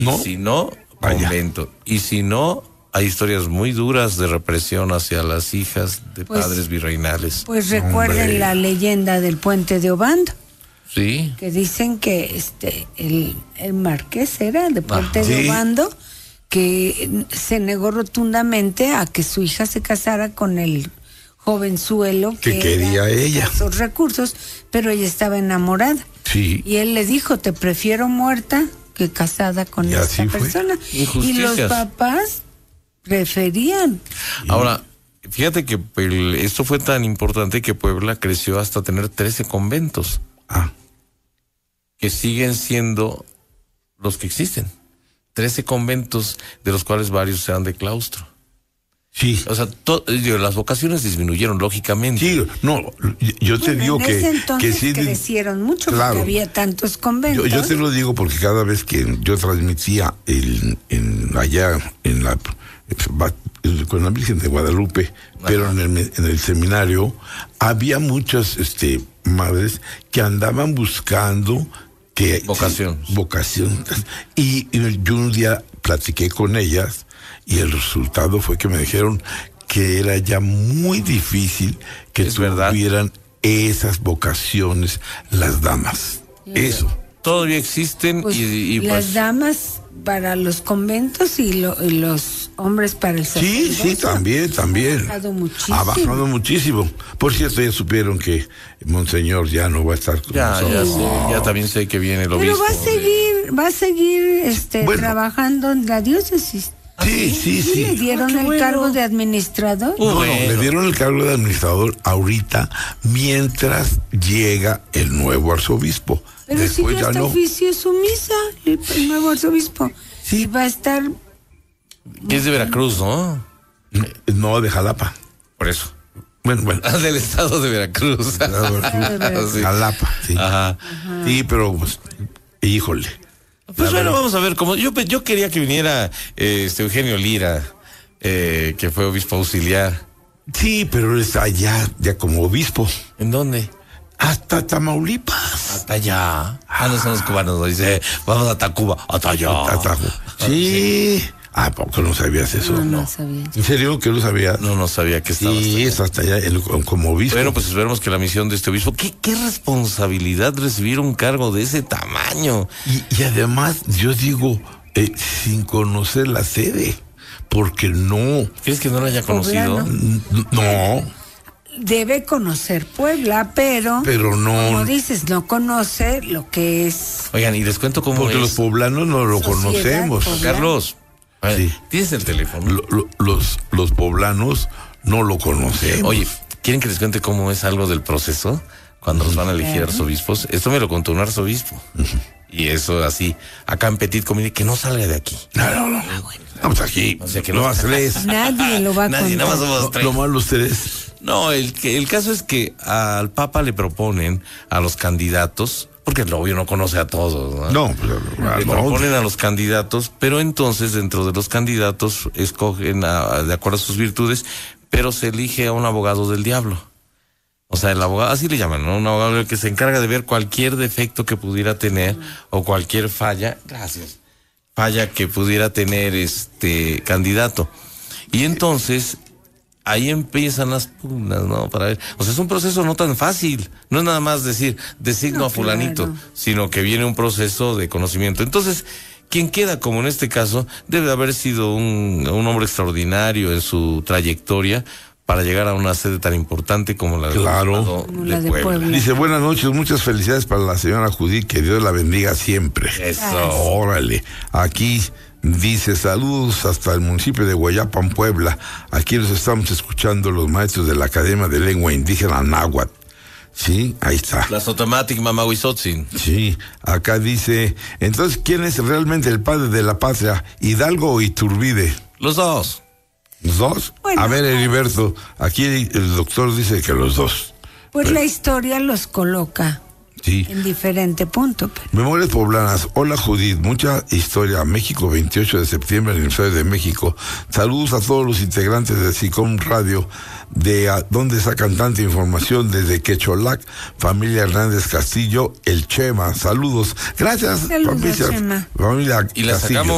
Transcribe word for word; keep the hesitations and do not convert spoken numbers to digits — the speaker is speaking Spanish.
¿No? Si no, convento. Y si no, hay historias muy duras de represión hacia las hijas de pues, padres virreinales. Pues recuerden Hombre. la leyenda del puente de Obando. Sí. Que dicen que este el, el marqués era de Puente ah, de ¿sí? Obando, que se negó rotundamente a que su hija se casara con el jovenzuelo que, que quería ella sus recursos, pero ella estaba enamorada. Sí. Y él le dijo, te prefiero muerta que casada con y esta persona. Y los papás preferían. Ahora, fíjate que el, esto fue tan importante que Puebla creció hasta tener trece conventos. Ah. Que siguen siendo los que existen. trece conventos, de los cuales varios sean de claustro. Sí. O sea, to, las vocaciones disminuyeron, lógicamente. Sí, no, yo te bueno, digo en que... ese entonces que sí crecieron mucho, claro, porque había tantos conventos. Yo, yo te lo digo porque cada vez que yo transmitía el, en, allá en la con la Virgen de Guadalupe, ajá, pero en el, en el seminario, había muchas este, madres que andaban buscando... que vocación. Sí, vocación. Y, y yo un día platiqué con ellas y el resultado fue que me dijeron que era ya muy difícil que es tuvieran verdad. esas vocaciones las damas. Sí. Eso. Todavía existen pues, y, y las pues... damas para los conventos y, lo, y los hombres para el sacerdocio. Sí, sí, también, también. Ha bajado muchísimo. Ha bajado muchísimo. Por cierto, ya supieron que Monseñor ya no va a estar con ya, nosotros. Ya, sí, ya también sé que viene el obispo. Pero va a seguir, va a seguir este, bueno, trabajando en la diócesis. Sí, sí, sí. ¿Le dieron ah, el bueno. cargo de administrador? No, bueno. no, le dieron el cargo de administrador ahorita mientras llega el nuevo arzobispo. Pero Después si ya, ya no. oficio su misa, el, el nuevo arzobispo. Sí. Y va a estar... Que es de Veracruz, ¿no? No, de Jalapa. Por eso. Bueno, bueno. Ah, del estado de Veracruz. De Veracruz. Sí. Jalapa, sí. Ajá. Ajá. Sí, pero, pues, híjole. Pues bueno, verdad. Vamos a ver, como yo, yo quería que viniera eh, este Eugenio Lira, eh, que fue obispo auxiliar. Sí, pero él está allá, ya como obispo. ¿En dónde? Hasta Tamaulipas. Hasta allá. Ah, no son los cubanos, dice, vamos a Tacuba, hasta allá. Hasta, sí. Ah, ¿por qué no sabías eso? No, no sabía. ¿En serio que lo sabías? No, no sabía que estaba. Sí, es hasta allá, el, como obispo. Bueno, pues esperemos que la misión de este obispo, qué, qué responsabilidad recibir un cargo de ese tamaño. Y, y además, yo digo, eh, sin conocer la sede, porque no. ¿Crees que no la haya conocido? No. Debe conocer Puebla, pero, pero no, como dices, no conoce lo que es. Oigan, y les cuento cómo porque es. Los poblanos no lo conocemos. Poblana. Carlos, sí. ¿Tienes el teléfono? Lo, lo, los, los poblanos no lo conocemos. Oye, ¿quieren que les cuente cómo es algo del proceso? Cuando los van a elegir arzobispos. Esto me lo contó un arzobispo. Uh-huh. Y eso así, acá en Petit Comité, que no salga de aquí. No, no, no. Ah, bueno. Vamos aquí. O sea, que no no más tres. Nadie lo va a Nadie, contar. Nada más somos tres. No, no más los tres. No, el, el caso es que al Papa le proponen a los candidatos, porque el obvio no conoce a todos, ¿no? No, pero, le no. proponen a los candidatos, pero entonces dentro de los candidatos escogen a, de acuerdo a sus virtudes, pero se elige a un abogado del diablo. O sea, el abogado, así le llaman, ¿no? Un abogado que se encarga de ver cualquier defecto que pudiera tener o cualquier falla, gracias, falla que pudiera tener este candidato. Y entonces ahí empiezan las pugnas, ¿no? Para ver, o sea, es un proceso no tan fácil, no es nada más decir, designo no, a fulanito, claro, sino que viene un proceso de conocimiento. Entonces, quien queda, como en este caso, debe haber sido un, un hombre extraordinario en su trayectoria para llegar a una sede tan importante como la, claro. de, la de Puebla. Puebla. Dice, buenas noches, muchas felicidades para la señora Judith, que Dios la bendiga siempre. Eso. Órale, aquí dice, saludos hasta el municipio de Guayapan, Puebla. Aquí los estamos escuchando los maestros de la Academia de Lengua Indígena Náhuatl. Sí, ahí está. La Sotomatic Mamahuizotzin. Sí, acá dice, entonces, ¿quién es realmente el padre de la patria, Hidalgo o Iturbide? Los dos. ¿Los dos? Bueno, a ver, Heriberto, aquí el doctor dice que los dos. Pues pero, la historia los coloca sí, en diferente punto. Pero... Memorias poblanas. Hola, Judith, mucha historia. México, veintiocho de septiembre, aniversario de México. Saludos a todos los integrantes de SICOM Radio, de a, donde sacan tanta información, desde Quecholac, familia Hernández Castillo, el Chema. Saludos. Gracias, Saludos, familia, Chema. familia y la Castillo. sacamos